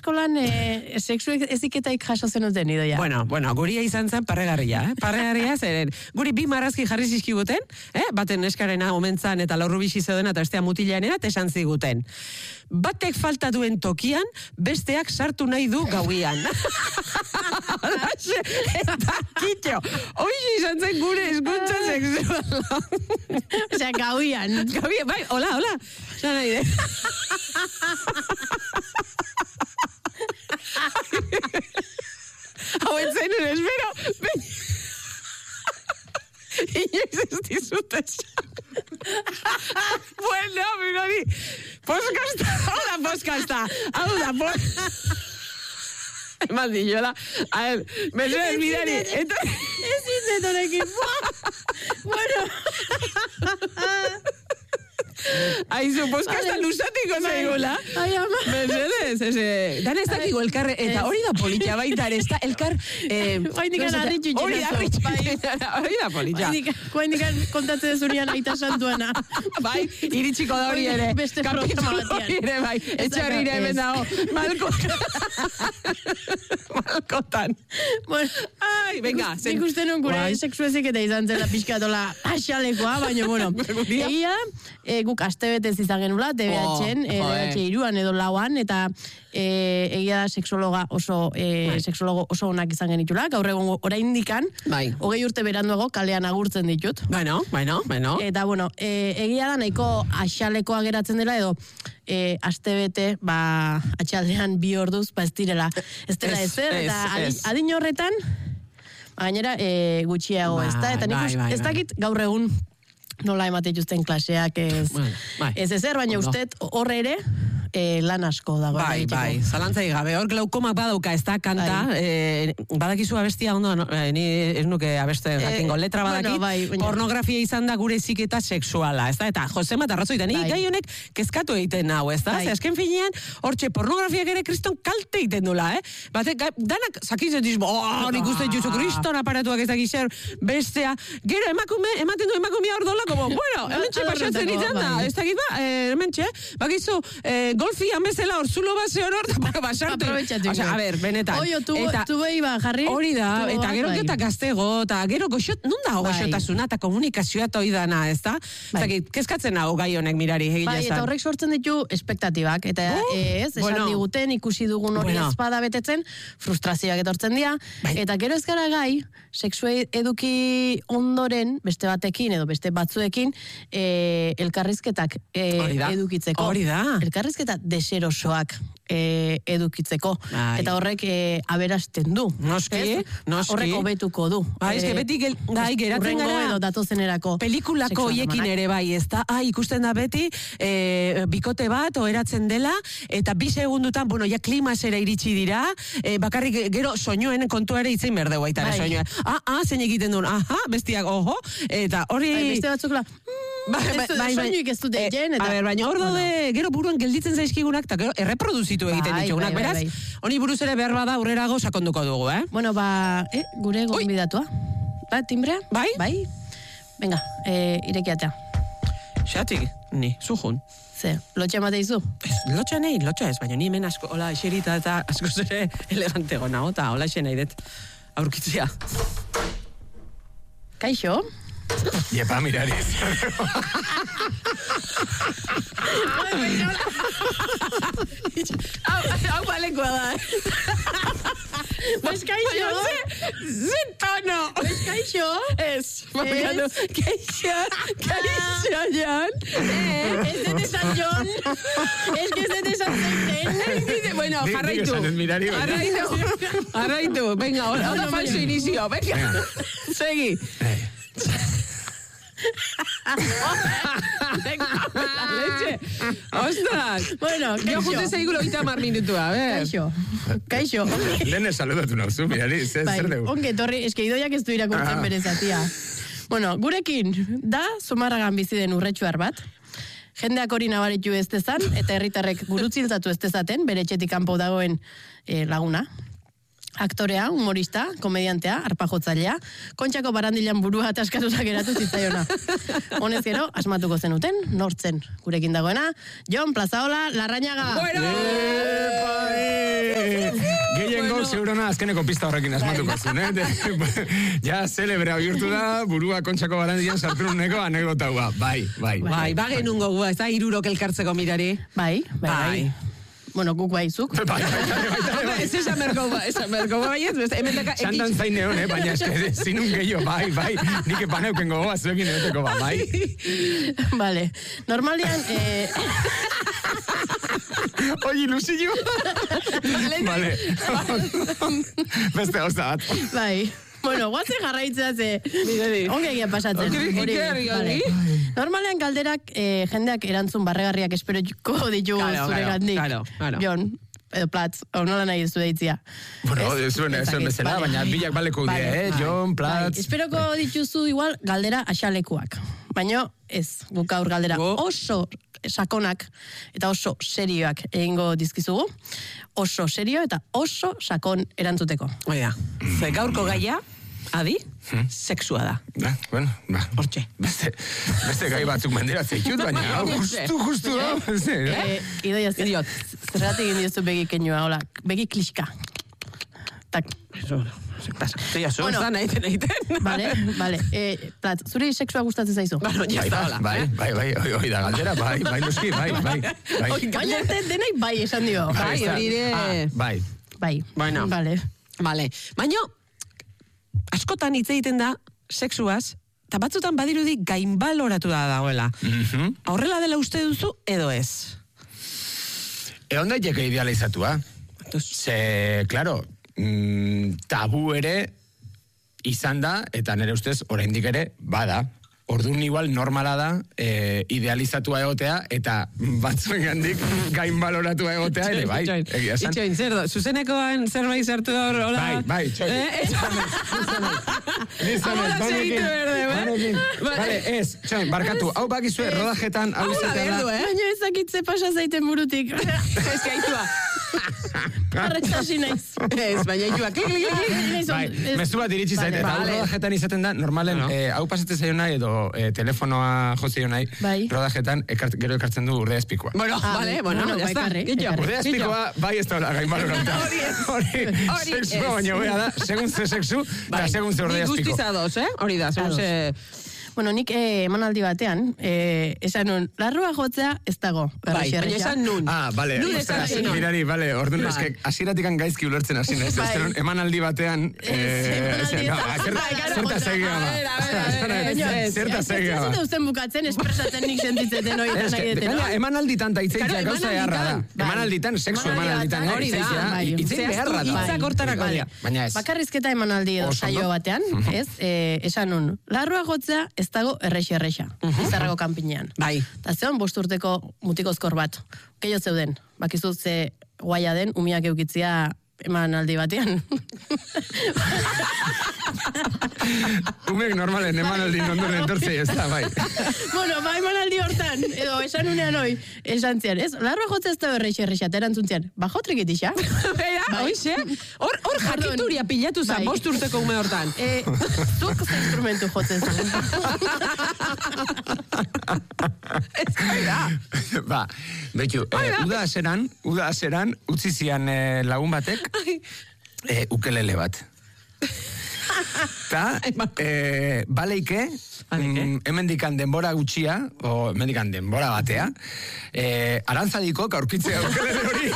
eskolan sexu eziketaik jaso zenuten idoia. Bueno, guria izan zen parregarria, Parregarria, zeren guri bi marrazki jarri zizkiguten, baten eskarena omentzan eta laurru bixi zeudena eta bestea mutilaenera, esan ziguten. Batek falta duen tokian, besteak sartu nahi du gauian. Eta kitxo, hoiz izan zen gure eskuntza sexuala. Osea, gauian. Gauian, bai, hola. Zan nahi de. Hau entzen un espero. Inoiz ez dizut esan. Bueno, mirari. Poskasta. Hau da, Eman diola. A ver, mesedez, mirari. Ez indetorekin. Bueno. Aizu, poskasta lusatiko zaigula. Ai, ama. Mesedez, dan ez dakigo elkar, eta hori da politia baita, ez da elkar... Guaindikan arritxu hori da politia. Guaindikan kontatzen dezunian aita santuana. Bai, iritsiko da hori ere. Beste programa batian. Bai, etxarrire hemen dago. Malkotan. Bueno, ai, venga. Nik uste nun gure sexuezik eta izan zela pixkatola axalekoa, baina, bueno, egia, guk astebetez izan genula, TBH-en, TBH iruan edo lauan, eta egia da sexologo oso onak izan genitula, gaur egon oraindikan, 20 urte beranduago kalean agurtzen ditut. Bueno. Eta, bueno, egia da nahiko axalekoa geratzen dela, edo astebete, atxaldean 2 orduz, ez direla, ez dela ezer, eta adin horretan, gainera gutxiago, ez da, eta nik ez dakit gaur egun nola emate justen klaseak ez ezer, baina usted horre ere lan asko dago. Bai, zalantzai gabe, hor glaukomak badauka, ez da kanta, badakizu abestia ondo, ni ez nuke abestu jakingo, letra badakit, pornografia izan da gure ziketa sexuala, ez da, eta Josema tarrazoita, ni gai honek kezkatu egiten hau, ez da, azken finean, hortxe pornografiak ere kriston kalte egiten dula, danak zakitzen dizmo, nik uste juzu kriston aparatuak ez dakizer, bestea, gero ematen du emakumea hor dola, como, bueno, hementxe pasatzen izan da, ez dakit hementxe, bakizu, golfian bezala hor zulo base hor da basarte. Osea, a ver, benetan. Oio, tubei jarri. Hori da, eta gero eta gaztego, eta gero goxot, nun da goxotasuna, eta komunikazioa eta hori dana, ez da? Kezkatzen hau gai honek mirari, egila zan. Bai, eta horrek sortzen ditu espektatibak, eta esan diguten, ikusi dugun hori ezpada betetzen, frustrazioak etortzen dira, eta gero ez gara gai, sexue eduki ondoren, beste batekin, edo beste batzuekin, elkarrizketak edukitzeko. Hori da. Elkarrizketak deserosoak edukitzeko. Eta horrek aberasten du. Noski. Horrek hobetuko du. Ez que beti geratzen gara. Edo datozenerako. Pelikulako hoiekin ere bai, ez da? Ikusten da beti, bikote bat, oheratzen dela, eta 2 segundutan, bueno, ja klimasera iritsi dira, bakarrik gero soinuen kontu ere itzein berdeu baita, soinuen. Zein egiten duen, bestiak, ojo, eta hori... Beste batzukla, soinuik ez dute egin, eta... Baina hor daude, gero buruan gelditzen zaizkigunak, eta gero erreproduzitu egiten ditugunak, beraz, honi buruz ere behar bada aurrerago sakonduko dugu, Bueno, gure gonbidatua. Timbrea? Bai? Venga, irekiatea. Xatik, ni, zuhun. Ze, lotxa emate izu? Lotxa ez, baina ni hemen asko, hola, eserita eta asko zere elegante gona, eta hola esen nahi dut aurkitzia. Kaixo? Iepa, mirariz. Hau balekoa da. Pues kaixo? Zen tono. Pues kaixo? Ez. Kaixo, Jan. Ez dut esan Jon. Ez que ez dut esan zeiten. Bueno, jarraitu. Venga, hora falso inicio. Venga, segi. Leche. Ostras. Bueno, jo jute zaigulo 30 minutua, a ver. Kaixo. Lehen saludatu nauzu, mirari, zer dugu. Onge, torri, eske idoiak ez du irakurtzen berezatia. Bueno, gurekin, da, Zumarragan bizi den urretxuar bat. Jendeak hori nabaritu ez dezan, eta herritarrek gurutziltzatu ez dezaten, bere etxetik kanpo dagoen laguna. Aktorea, humorista, komediantea, arpajotzailea, Kontxako barandilan burua ataskatuta geratu zitzaiona. Honez gero, asmatuko zenuten, nortzen gurekin dagoena, Jon Plazaola Larrañaga. Bueno! eurona azkeneko pista horrekin asmatuko zuen, Ja, celebrea bihurtu da, burua kontxako barandian sartu nuneko anekdotaua. Bai. Bagenun gogu, ez da, irurok elkartzeko mirari. Bai. Bueno, guk bai, zuk. Bai. Ez esan merko bai, ez? Santan zain neon, baina eske zinun gehiago, bai. Nik epaneuken gogoa, zuekin egoteko bai. Vale. Normalian... Oi, ilusillo. Vale. Beste gauza bat. Bai. Bueno, guazen jarraitzea ze... Ongegia pasatzen. Normalean galderak jendeak erantzun barregarriak esperoko ditu zure gandik. Jon, edo Platz, nola nahi ez du deitzia. Bueno, zuen bezala, baina bilak baleko die, Jon, Platz. Esperoko dituzu igual galdera axalekuak. Baina ez, guk aur galdera oso sakonak eta oso serioak egingo dizkizugu. Oso serio eta oso sakon erantzuteko. Oida, ze gaurko gaia, adi, sexua da. Bueno, hortxe. Beste gai batzuk mendera zeitut, baina justu da. Idoia, zergatik egin diozu begi kenua, hola, begi kliska. Tak. Zeia, zuen zan egiten. Vale. Platz, zuri sexua gustatzen zaizu? Bai, hoi da galdera, bai, noski, bai. Baina denei bai esan dio. Bai, hori de... Bai. Vale. Baina, askotan hitz egiten da sexuaz, eta batzutan badirudi gainbaloratu da dagoela. Horrela dela uste duzu, edo ez? Egon daiteke idealizatua. Ze, klaro, tabu ere izan da, eta nire ustez oraindik ere bada. Orduan igual normala da idealizatua egotea, eta batzuen gandik gainbaloratua egotea ere, bai. Itxoin, zer do, zuzenekoan zerbait sartu da hor, hola? Bai, txoin. Vale, ez, txoin, barkatu, hau bakizue rodajetan, hau izatea da. Baina ezakitze pasa zaiten burutik. Ez gaitua. Arretasi naiz. Ez, baina itua, klik. Bai, mezu bat iritsi zaite, eta hau rodajetan izaten da, normalen, hau pasatzen zaio nahi, edo telefonoa jozio nahi, rodajetan gero ekartzen du urdea espikoa. Bueno, ya está. Urdea espikoa, bai ez da gainbaloranta. Hori, sexua baina bea da, segun ze sexu, eta segun ze urdea espiko. Gustizadoz, hori da, segun ze... Bueno, nik emanaldi batean, esan nun, larrua jotzea ez dago. Bai, baina esan nun. Bale. Mirari, bale, orduan, eske, asiratikan gaizki ulertzen hasi naiz. Emanaldi batean... Zerta segia ba. Zerta segia ba. Zerta usten bukatzen, espresatzen nik sentitzeten hori eta nahi deten. Emanalditan ta itzeitzea gauza beharra da. Emanalditan, sexu emanalditan. Hori da. Itzei beharra da. Itzak hortarako. Baina ez. Bakarrizketa emanaldi edo saio batean, ez? Esan nun, larrua jotzea ez dago errexa. Izarrago kanpinean. Bai. Eta zeon 5 urteko mutikozkor bat. Keio zeuden. Bakizu ze guaia den umiak eukitzia emanaldi batean. Umek normalen emanaldi ondoren entortzei ez da, bai. Bueno, bai emanaldi hortan, edo esan unean hoi, esan zian, ez? Larroa jotzea ez da errexa, eta erantzun zian, bajotrik itixa. Bera, oixe, hor jakituria pilatu zan, 5 urteko ume hortan. Zuk ze instrumentu jotzen zuen. Ez da. Ba, behitu, uda aseran, utzi zian lagun batek, ukelele bat. Ta, baleike, hemendikan denbora gutxia, o hemendikan denbora batea, arantzadiko aurkitzea ukelele hori.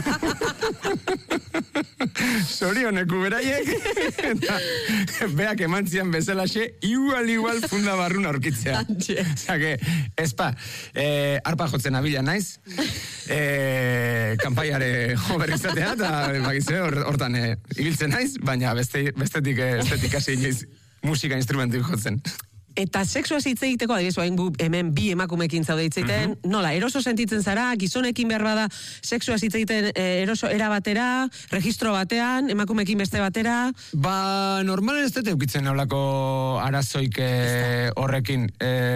Sorioneku beraiek, eta beak emantzian bezalaxe, igual funda barrun aurkitzea. Zake, ezpa, arpa jotzen abila naiz, kanpaiare berrizatea, eta bakize, hortan ibiltzen naiz, baina bestetik hasi inoiz musika instrumentu jotzen. Eta sexua hitz egiteko, adibidez, hemen bi emakumekin zaude hitz egiten, nola, eroso sentitzen zara, gizonekin behar bada sexua hitz egiten eroso era batera, registro batean, emakumekin beste batera? Ba, normalen ez dut eukitzen haulako arazoik horrekin.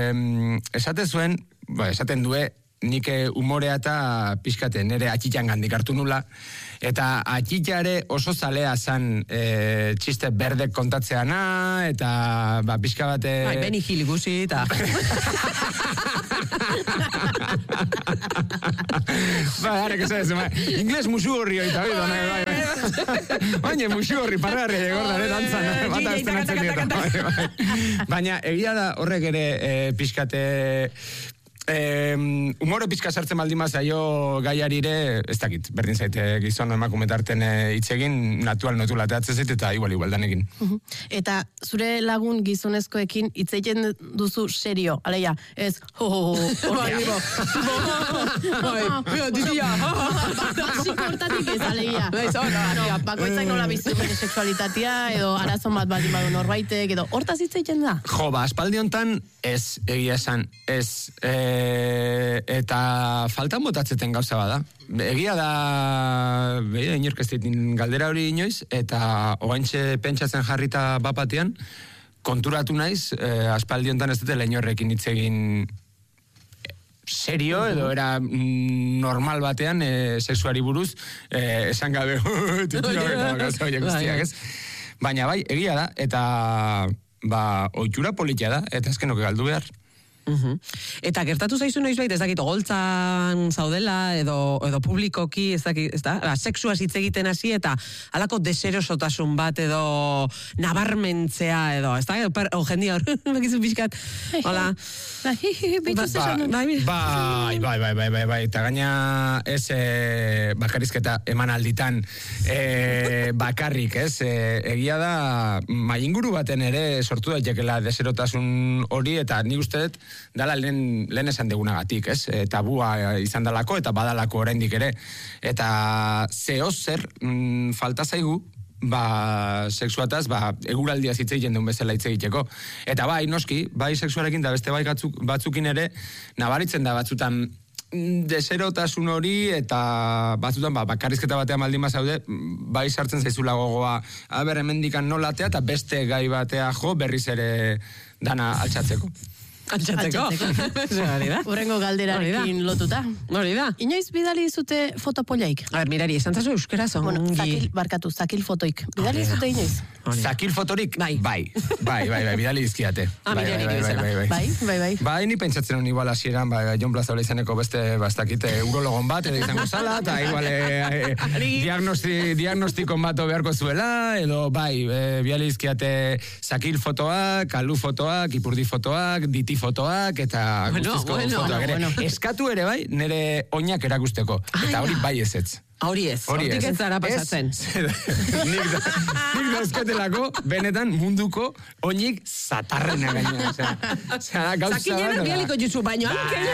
Esaten due, nik umorea eta pixkate nire atxitan gandik hartu nula, eta atxitare oso zalea zan txiste berdek kontatzeana, eta pixka bate... Bai, Benny Hill ikusi, eta... Ba, harek ez ingles musu horri oita, bai. Baina, musu horri pargarri egordare dantzan. Bata aztenatzen dieto. Baina, egia da horrek ere pixkate... humoro pizka sartzen baldin zaio gaiarire, ez dakit, berdin zaite gizon emakumetarten itzegin, natural notulateatzen zait, eta igual danekin. Eta zure lagun gizonezkoekin itzeiten duzu serio, aleia, ez, hortatik ez, aleia. Bakoitzak nola bizi bere sexualitatea, edo arazon bat baldin badu norbaitek, edo hortaz itzeiten da? Jo, aspaldi hontan, ez, egia esan, ez, eta faltan botatzeten gauza bada. Egia da, inork ez ditin galdera hori inoiz, eta oaintxe pentsatzen jarrita bapatean, konturatu naiz, aspaldi hontan ez dutela inorrekin hitz egin serio, edo era normal batean, sexuari buruz, esan gabe, gauza horiek guztiak, ez? Baina bai, egia da, eta ohitura politia da, eta azkenok galdu behar. Eta gertatu zaizu noizbait, ez dakit, goltzan zaudela, edo publikoki, ez dakit, ez da, sexuaz hitz egiten hasi, eta halako deserosotasun bat, edo nabarmentzea, edo, ez da, o jendia hor, bakizu pixkat, hola. Bai, eta gaina ez bakarrizketa eman alditan bakarrik, ez, egia da, mainguru baten ere sortu daitekela deserotasun hori, eta nik uste dut, dala lehen esan degunagatik, ez? Tabua izan dalako eta badalako oraindik ere. Eta zer falta zaigu, sexuataz, eguraldia hitz egiten duen bezala hitz egiteko. Eta bai, noski, bai sexuarekin da beste bai batzukin ere, nabaritzen da batzutan deserotasun hori, eta batzutan bakarrizketa batean baldin bazaude, bai sartzen zaizula gogoa, hemendikan nolatea, eta beste gai batea berriz ere dana altxatzeko. Altxatzeko. Urrengo galderarekin lotuta. Hori da. Inoiz bidali zute fotopollaik? A ber, mirari, esan zazu euskaraz ongi. Zakil fotoik. Bidali zute inoiz? Zakil fotorik? Bai, bidali dizkiate. Bai. Bai, ni pentsatzen honi igual hasieran, Jon Plazaola izaneko beste bastakite urologon bat, edo izango zala, eta igual diagnostikon bat beharko zuela, edo bidali dizkiate zakil fotoak, kalu fotoak, ipurdi fotoak, diti fotoak, eta guztizko fotoak ere. Eskatu ere bai, nire oinak erakusteko. Eta hori bai ezetz. Hori ez, hortik ez zara pasatzen. Nik dauzkatelako, benetan munduko oinik zatarrena gaina. Zakilena bialiko jutzu, baino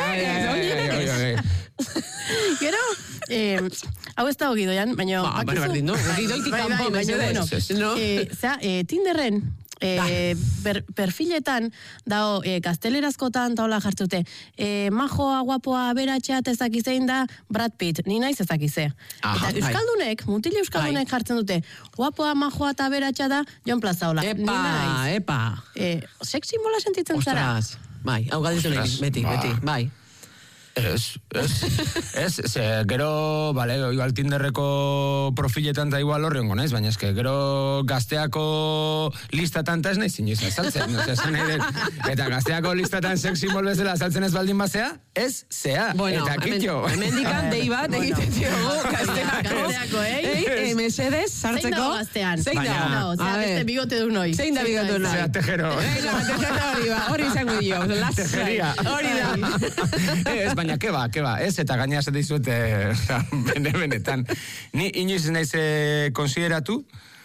Gero, hau ez da gidoian, baino... Gidoitik kanpo, Tinderren, perfiletan dao gaztelerazkotan taola jartzute majoa, guapoa, aberatxa eta ezakizein da Brad Pitt, ni naiz ezakize. Eta euskaldunek, mutile euskaldunek jartzen dute guapoa, majoa eta aberatxa da Jon Plazaola. Epa. Sex simbola sentitzen zara? Bai, hau galditu beti, bai. Ez, gero, igual Tinderreko profiletan da igual horrengo naiz, baina eske, gero gazteako listatan ta ez naiz inoiz azaltzen, eta gazteako listatan sex symbol bezala azaltzen ez baldin bazea, ez zea, eta kitxo. Hemendikan dei bat egiten diogu gazteako, mesedez, sartzeko. Zein dago gaztean? Zein dago? Zea beste bigote du noi. Zein da bigote du noi? Zea tejero. Hori izango dio, tejeria. Hori da. Baina, keba, ez, eta gaina esate dizuet benetan. Ni inoiz naiz konsideratu,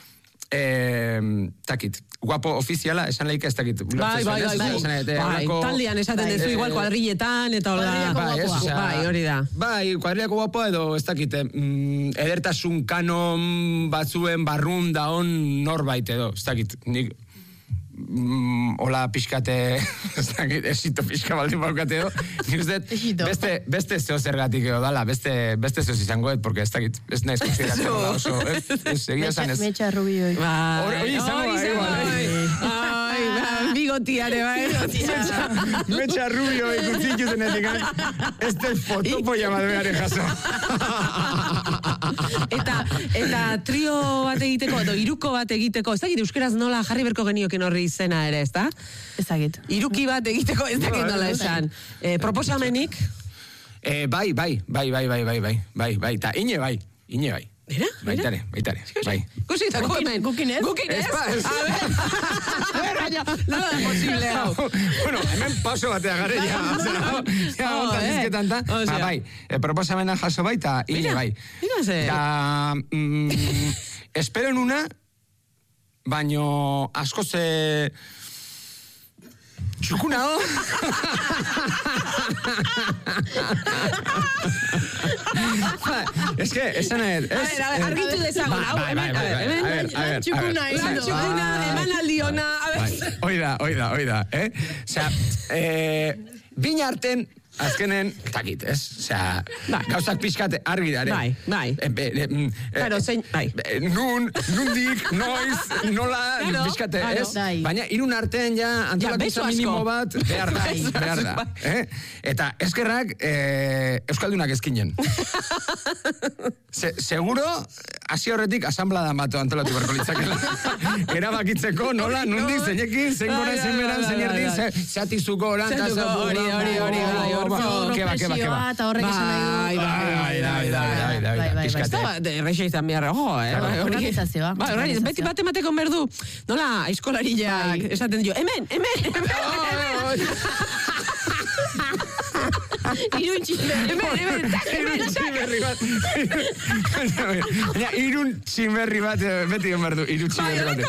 takit, guapo ofiziala, esan lehik ez takit. Bai, taldean esaten dezu, igual kuadrilletan, eta hola. Bai, hori da. Bai, kuadrillako guapo edo, ez takit, edertasun kanon batzuen barrun daon norbait edo, ez takit, nik... hola pixkate, esito pixka baldin baukate edo, beste zeo zergatik edo dala, beste zeo izangoet, porque ez dakit, ez nahiz konsideratzen oso, ez egia esan ez. Metxa rubioi. Hori izango, bigotiare, Metxa rubioi, gutzik zuzenetik, ez del fotopoia bat beharen jaso. Eta trio bat egiteko, edo iruko bat egiteko, ez dakit euskeraz nola jarri berko genioken horri izena ere, ez da? Ez dakit. Iruki bat egiteko, ez dakit nola esan. Proposamenik? Bai, eta ine bai. Baitare, bai. Guzitako hemen. Gukinez? Ez. A ver, baina, nada da posible hau. Bueno, hemen paso batea gare, ja, ontazizketan da. Bai, proposamena jaso bai, eta hile bai. Mira ze. Da, espero nuna, baino asko ze... Txukuna, ho? Es que, esan edo... A ver, argitu dezagun, hau, hemen, Txukuna, eman aldiona, a ver. Oida, Osea, bina arten, azkenen, takit, ez? Osea, gauzak pixkate argi dare. Bai. Claro, zein, bai. Nundik, noiz, nola, pixkate, ez? Baina, irun artean ja, antolakutza minimo bat, behar da. Eta eskerrak, Euskaldunak ezkinen. Seguro, hasi horretik, asamblada mato antolatu berko litzakela. Erabakitzeko, nola, nundik, zeinekin, zein gora, zein beran, zein erdin, zeatizuko oran, Keba. Eta horrek esan nahi du. Bai. Erreixa izan behar, Organizazioa. Beti bat emateko berdu, nola, aizkolariak, esaten dio, hemen. Irun tximerri bat. Irun tximerri bat, beti gomar du, irun tximerri bat.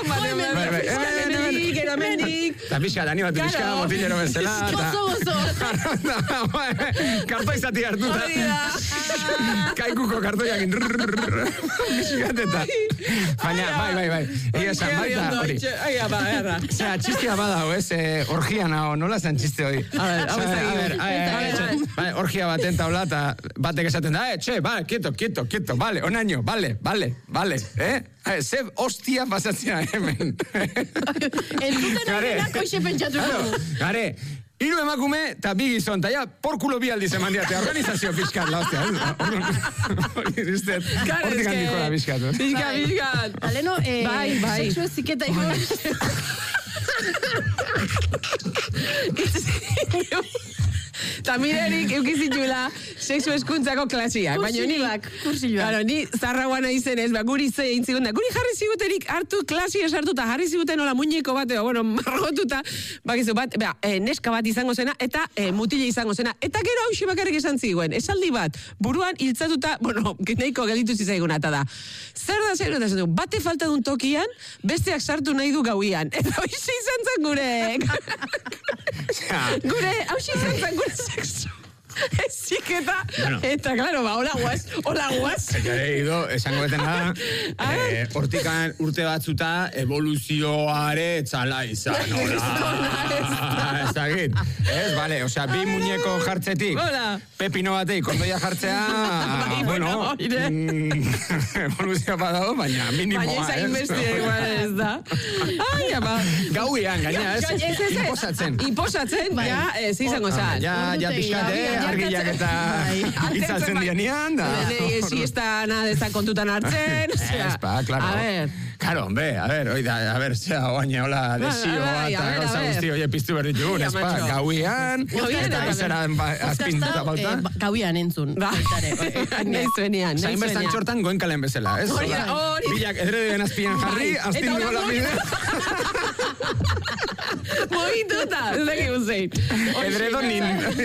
Hemendik. Eta pixka, dani bat, pixka, botillero bezala. Gozo. Kartoi zati hartu. Kaikuko kartoiakin. Pixkateta. Baina, bai. Ega esan baita, hori. Osea, txistia badao, ez? Orgian, nola zen txiste hori? A ver, orgia baten taula, eta batek esaten da, vale, quieto, vale, onaino, vale, ze hostia pasatzea hemen. Entzuten egin koixe pentsatu. Gare, hiru emakume, eta bi gizon, eta ja, porkulo bi aldiz eman diate, organizazio pixkat, la hostia. Hortik handiko da pixkat. Pixkat. Aleno, sexu eziketa igual. Tamirerik eukizitula sexu eskuntzako klasiak. Kursiloak. Ni zarraguana izenez, guri zein zigunda. Guri jarri ziguterik hartu klasi esartuta, jarri ziguten hola muñeko bat, marrotuta, bakizu bat, neska bat izango zena, eta mutile izango zena. Eta gero hausi bakarrik esan ziguen. Esaldi bat, buruan hiltzatuta, nahiko gelitu zizaiguna, eta da. Zer da, bate falta dun tokian, besteak sartu nahi du gauian. Eta hausi izan zen gure hausi izan zen gure sexu. Eziketa. Eta, claro, hola guaz. Esango beten da, hortikan urte batzuta evoluzioare txala izan, ezagit. Ez, bale, osea, bi muñeko jartzetik, pepino bateik, kondoia jartzea, evoluzioa badago, baina minimoa, ez? Baina zain bestia igual ez da. Gauian, gaina, ez? Imposatzen, ja, ez izango zan. Ja, pixkate, argiak eta itzaltzen dianian, da. Siesta nada ez da kontutan hartzen. Claro. A ver, zea oaina, hola, desioa, eta gauza guzti, oie, piztu berritugun, gauian, eta izera azpintuta bauta. Gauian entzun. Nahi zuenian. Zain bestan txortan goen kalen bezala, ez? Bilak edreduen azpian jarri, azpintu gola bide. Mogituta, ez dakik uzein. Edredonin.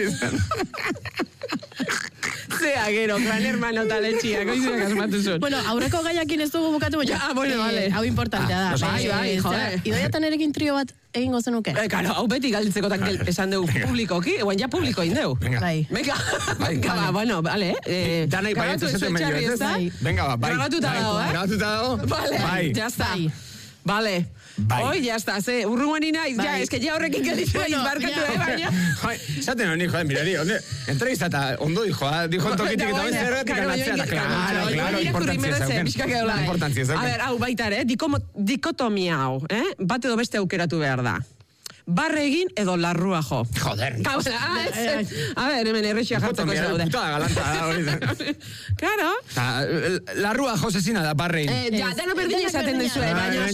Zea, gero, gran hermano taletxia, goizuak asmatu zuen. Bueno, aurreko gaiakin ez dugu bukatu, vale. Hau importantea da. Bai, joder. Idoiatan erekin trio bat egingo zenuke? Claro, hau beti galditzeko esan dugu publikoki, eguan ja publiko indeu. Venga, bueno, vale. Danai baietzu zeten medio, ez? Venga, bai. Grabatuta dago, Vale, ya está. Vale. Hoi, ya está, urrunguan inaiz, ja, es que ja horrekin gelditu izbarkatu baina. Zaten honi, joder, mirari, entrevista eta ondo dijo tokitik eta ben zerretik anatzea, eta claro, importantzia zeuken. A ver, hau baita ere, dikotomia hau, bat edo beste aukeratu behar da. Barre egin edo larrua jo. Joder. A ver, hemen errexia jartzeko ez daude. Putada galanta da hori. Claro. Larrua jo zezina da barre egin. Ja, dano berdin esaten dezue, baina.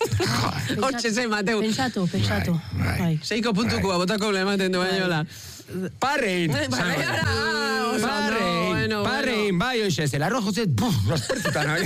Hortxe zen, Mateu. Pentsatu. 6 puntukua, botako ematen du bainola. Parrein. Parrein, bai, oixe, el arroz jose, los pertutan, oi?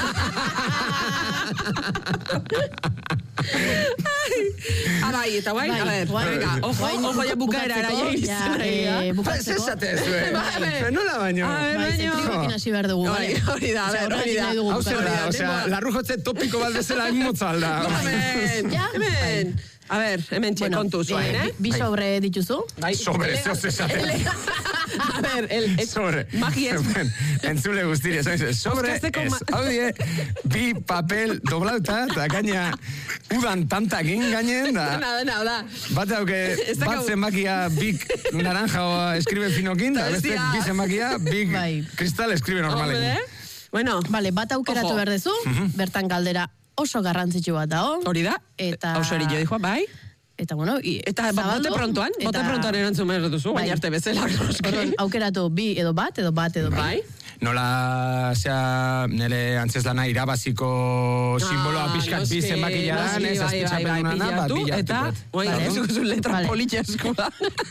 Bai, eta guai, a ver, venga, ojo ya bukaera era ya Ez esatez, nola baino? Zentrikoekin hasi behar dugu, bale? Hori da. Hau zer da, la rujotze topiko bat bezala inmotza alda. Hemen. A ver, hemen kontu zuen, Bi sobre dituzu? Sobre, zehoz esatez. A ver, sobre. Magia ez. Entzule guztire, sobre ez. Hau die, bi papel doblauta, eta gaina udan tantakin gainen, da. Da. Bat zenbakia bik naranja eskribe finokin, da beste bi zenbakia bik kristal eskribe normalekin. Bueno. Vale, bat aukeratu berdezu, bertan galdera oso garrantzitsu bat dago. Hori da, oso eri jo dijoa, bai. Eta, bueno, eta bote prontoan erantzun behar duzu, baina arte bezala. Aukeratu bi edo bat. Bai. Nola, nire antzeslana irabaziko simboloa pixkat bi zenbakia da, ez azpitzapenuna da, bilatu. Eta, ez duzu letra politxasku da.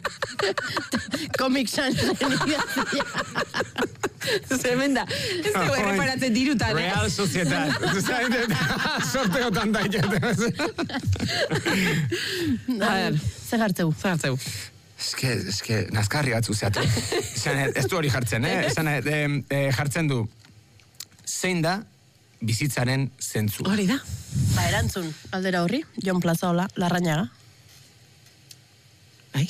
Comic Sans. Tremenda. Ez dugu erreparatzen dirutan. Real Societat. Sorteotan da A ver, zer hartzeu? Ez que, nazkarri batzu zeatu. Ez du hori jartzen, jartzen du, zein da bizitzaren zentzu. Hori da. Ba, erantzun, aldera horri, Jon Plazaola, Larrañaga. Bai.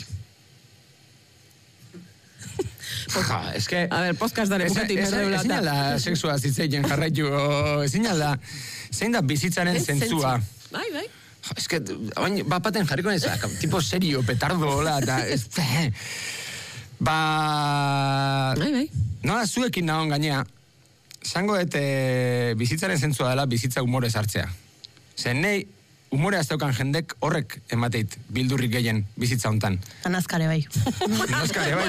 Es que... A ver, podcast dare bukati. Ezin alda sexua zitzeien jarraitu, ezin alda, zein da bizitzaren zentzua. Bai. Es que, bapaten jarriko nez, tipo serio, petardo, hola, eta... Bai. Nola, zuekin nahon gainea, zango bizitzaren zentzua dela bizitza humorez hartzea. Zer, nei, humorea ez daukan jendek horrek emateit bildurrik gehien bizitza hontan. Nazkare bai. Nazkare bai,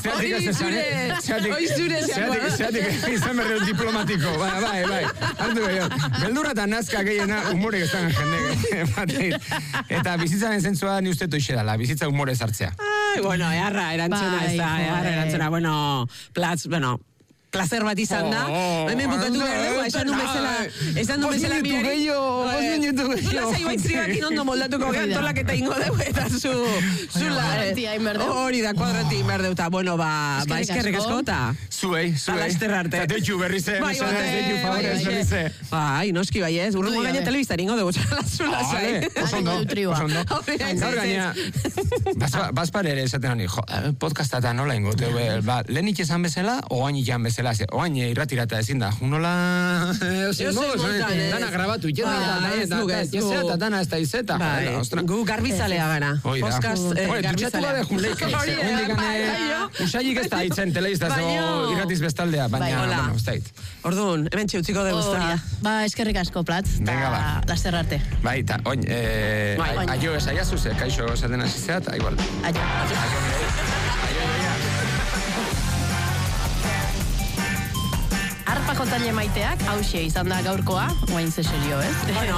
zeatik izan berreo diplomatiko, bai. Hartu gehiago, beldurra eta nazka gehiena humorek ez daukan jendek emateit. Eta bizitzaren zentzua ni uste toixe dala, bizitza humorez hartzea. Bueno, erantzuna, bueno, placer bat izan da. Hemen bukatu behar dugu, esan du bezala mirari. Bos minutu gehiago. Zula zaiba iztribakin ondo moldatuko geantolak eta ingo dugu, eta hori da, kuadrati inberdeu, eta bueno, eskerrik asko, eta zuei. Lasterrarte. Eta teitxu berrize, berrize. Bai, noski bai ez, urrungo gaina telebiztar ingo dugu, zula zai. Osondo. Gaur gaina, bazpare ere esaten honi, podcastata nola ingo, lehenik esan bezala, oain ikan bezala. Oain irratirata ezin da. Unola... Dana grabatu. Jezeta, dana ez da izeta. Gu garbizalea gara. Podcast garbizalea. Usaiik ez da itzen teleiztaz irratiz bestaldea. Baina, orduan, hemen txutziko dugu historia. Ba, eskerrik asko, Platz. Eta laster arte. Bai, eta oin, aio ez aiazuz, kaixo esaten azizea, eta igual. Aio. Arpa jotzaile maiteak, hauxe izan da gaurkoa, oain ze serio, ez? Bueno,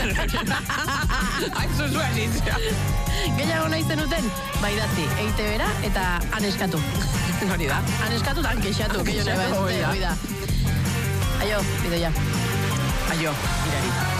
haizu zuen izia. Gehiago nahi zenuten, idatzi, EITB-ra eta aneskatu. Hori da. Aneskatu da, kexatu, gehiago nahi bat. Hoi da. Aio, bidoia. Aio, irari.